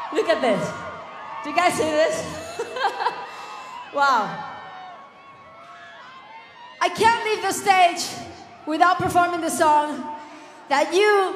Look at this. Do you guys see this? Wow. I can't leave the stage without performing the song that you